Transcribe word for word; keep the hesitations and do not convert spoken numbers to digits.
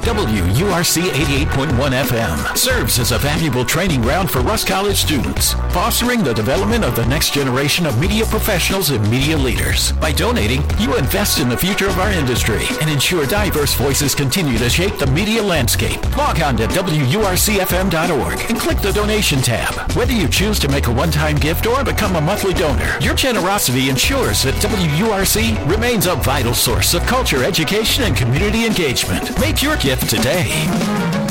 W U R C eighty-eight point one F M serves as a valuable training ground for Rust College students, fostering the development of the next generation of media professionals and media leaders. By donating, you invest in the future of our industry and ensure diverse voices continue to shape the media landscape. Log on to W U R C F M dot org and click the donation tab. Whether you choose to make a one-time gift or become a monthly donor, your generosity ensures that W U R C remains a vital source of culture, education, and community engagement. Make your gift today.